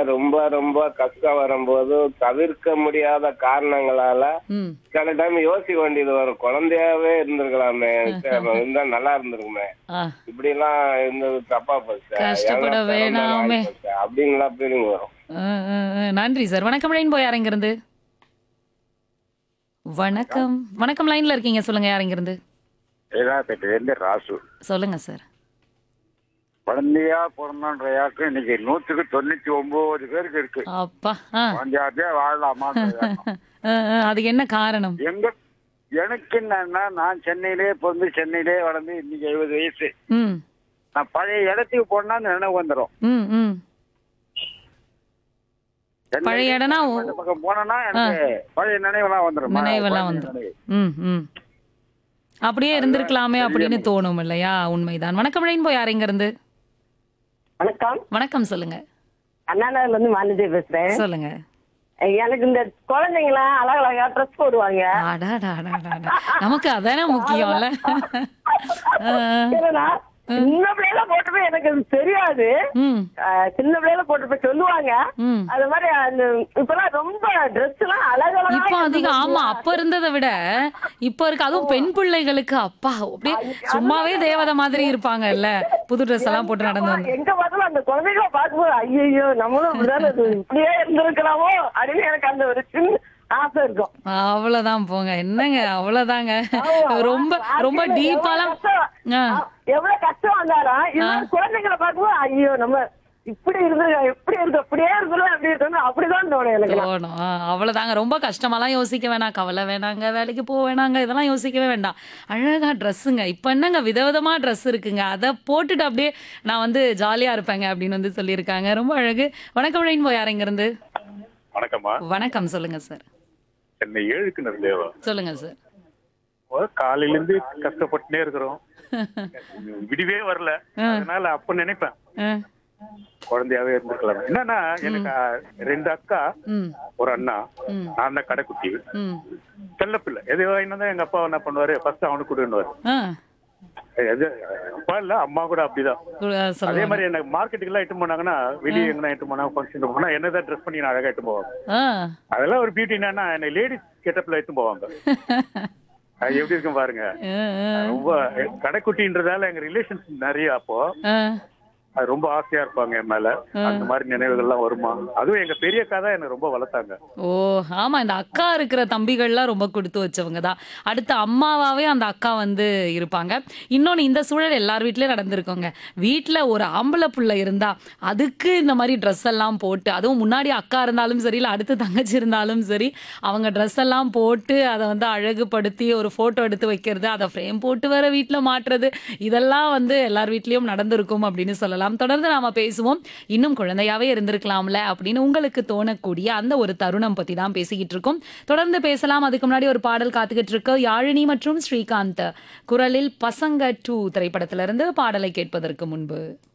ரொம்ப ரொம்ப கஷ்டம் வரும்போது தவிர்க்க முடியாத காரணங்களால ம். சில டைம் யோசிக்க வேண்டியது வரும். குழந்தையாவே இருந்திருக்கலாமே, இருந்தா நல்லா இருந்திருக்குமே, ஆ. இப்படி எல்லாம் இருந்தது தப்பா போச்சு, கஷ்டப்பட எல்லாம் பிறந்தது வேணாமே. ஆகி போச்சு அப்படின்லாம் ஃபீலிங் வரும். நன்றி சார். வணக்கம் ரெயின்போ, யார் இங்கிருந்து? வணக்கம். வணக்கம், லைன்ல இருக்கீங்க. சொல்லுங்க, யார் இங்கிருந்து? ஏதாப்பேட்டையிலேருந்து ராசு. சொல்லுங்க சார். குழந்தையா பிறந்தோன்ற யாருக்கும் இன்னைக்கு 199 பேருக்கு இருக்கு. அப்பா. ஆ. குழந்தையாவே வாழலாமான்ற எண்ணம். அதுக்கு என்ன காரணம்? எங்க எனக்கு என்னன்னா, நான் சென்னையிலே பிறந்து சென்னையிலே வளர்ந்து இன்னைக்கு 70 வயசு. ம். நான் பழைய இடத்துக்கு போனா அந்த நினைவு வந்துடும். ம். ம். பழைய இடம்னா இந்த பக்கம் போனேன்னா எனக்கு பழைய நினைவெல்லாம் வந்துடும். நினைவெல்லாம் வந்துடும். ம். ம். அப்படியே இருந்திருக்கலாமே அப்படின்னு தோணும் இல்லையா? உண்மைதான். வணக்கம் ரெயின்போ, யார் இங்கிருந்து? வணக்கம். வணக்கம், சொல்லுங்க. அண்ணா நகர்ல இருந்து மாநிதி பேசுறேன். சொல்லுங்க. எனக்கு இந்த குழந்தைங்களாம் அழகழகா ட்ரெஸ் போடுவாங்க. அடாடாடாடாடா. நமக்கு அதானே முக்கியம்ல. என்னன்னா, சின்ன பிள்ளைல போட்டுப்ப எனக்கு அது தெரியாது. ம். சின்ன பிள்ளைல போட்டுப்ப சொல்லுவாங்க. ம். அது மாதிரி அந்த இப்பெல்லாம் ரொம்ப ட்ரெஸ் எல்லாம் அழகழகா இப்போ அதிகம். ஆமா, அப்ப இருந்ததை விட இப்ப இருக்கு. அதுவும் பெண் பிள்ளைகளுக்கு அப்பா அப்படியே சும்மாவே தேவதை மாதிரி இருப்பாங்கல்ல, புது ட்ரெஸ் எல்லாம் போட்டு நடந்து வந்து. எங்க பார்த்தாலும் அந்த குழந்தைகளை பார்க்கும்போது ஐயோ நம்மளும் அப்படிதான் இப்படியே இருந்திருக்கலாமோ அப்படின்னு எனக்கு அந்த ஒரு சின்ன ஆசை இருக்கும். அவ்வளவுதான் போங்க. என்னங்க அவ்வளவுதாங்க. ரொம்ப ரொம்ப டீப்பாலாம். எவ்வளவு கஷ்டம் வந்தாலும் இது குழந்தைங்களை பார்க்கும்போது ஐயோ நம்ம இப்படி இருந்து எப்படி இருக்கு அப்படியே இருக்கணும் அப்படி இருக்கணும் அப்படிதான் தோணும் எனக்கு. தோணும். அவ்வளவுதாங்க. ரொம்ப கஷ்டமாலாம் யோசிக்க வேணாம். கவலை வேணாங்க, வேலைக்கு போக வேணாங்க, இதெல்லாம் யோசிக்கவே வேண்டாம். அழகா ட்ரெஸ்ஸுங்க. இப்ப என்னங்க விதவிதமா ட்ரெஸ் இருக்குங்க, அதை போட்டுட்டு அப்படியே நான் வந்து ஜாலியா இருப்பேங்க அப்படின்னு வந்து சொல்லியிருக்காங்க. ரொம்ப அழகு. வணக்கம் ரெயின்போ, யார் இங்கிருந்து? வணக்கம்மா. வணக்கம், சொல்லுங்க சார். சென்னை 7க்கு தேவா. சொல்லுங்க சார். காலையில இருந்து கஷ்டப்பட்டுனே இருக்கிறோம், விடிவே வரல. அதனால அப்ப நினைப்பேன் குழந்தையாவே இருந்திருக்கலாம். என்னன்னா, எனக்கு 2 அக்கா, ஒரு அண்ணா, நான் தான் கடைக்குட்டி, செல்ல பிள்ளை. எது வாங்கினா எங்க அப்பா என்ன பண்ணுவாரு, ஃபர்ஸ்ட் அவனுக்கு கொடுன்னுவாரு. அப்பா இல்ல, அம்மா கூட அப்படிதான். அதே மாதிரி என்ன மார்க்கெட்டுக்கு எல்லாம் இட்டு போனாங்கன்னா, வெளியே எங்கன்னா இட்டு போனா, ஃபங்க்ஷன் போனா என்னதான் ட்ரெஸ் பண்ணி நான் அழகா இட்டு போவாங்க. அதெல்லாம் ஒரு பியூட்டி. என்னன்னா, என்ன லேடிஸ் கெட்டப்ல இட்டு போவாங்க. அது எப்படி இருக்கும் பாருங்க. ரொம்ப கடைக்குட்டின்றதால எங்க ரிலேஷன்ஸ் நிறைய. அப்போ அது ரொம்ப ஆசையா இருப்பாங்க என் மேல. அந்த மாதிரி நினைவுகள்லாம் வருமா. அதுவும் எங்க பெரிய அக்கா தான் என்ன ரொம்ப வளர்த்தாங்க. ஓ ஆமா, இந்த அக்கா இருக்கிற தம்பிகள்லாம் ரொம்ப கொடுத்து வச்சவங்க தான். அடுத்த அம்மாவாவே அந்த அக்கா வந்து இருப்பாங்க. இன்னொன்னு, இந்த சூழல் எல்லார் வீட்லயும் நடந்திருக்கோங்க. வீட்டுல ஒரு ஆம்பளை புள்ள இருந்தா அதுக்கு இந்த மாதிரி ட்ரெஸ் எல்லாம் போட்டு, அதுவும் முன்னாடி அக்கா இருந்தாலும் சரி, இல்ல அடுத்து தங்கச்சி இருந்தாலும் சரி, அவங்க ட்ரெஸ் எல்லாம் போட்டு அதை வந்து அழகுபடுத்தி ஒரு போட்டோ எடுத்து வைக்கிறது, அதை ஃப்ரேம் போட்டு வர வீட்டுல மாட்டுறது, இதெல்லாம் வந்து எல்லார் வீட்லயும் நடந்திருக்கும் அப்படின்னு சொல்லலாம். தொடர்ந்து நாம பேசுவோம். இன்னும் குழந்தையாவே இருந்திருக்கலாம்ல அப்படின்னு உங்களுக்கு தோணக்கூடிய அந்த ஒரு தருணம் பத்தி தான் பேசிக்கிட்டு இருக்கோம். தொடர்ந்து பேசலாம். அதுக்கு முன்னாடி ஒரு பாடல் காத்துக்கிட்டு இருக்கு. யாழினி மற்றும் ஸ்ரீகாந்த் குரலில் பசங்க 2 திரைப்படத்திலிருந்து பாடலை கேட்பதற்கு முன்பு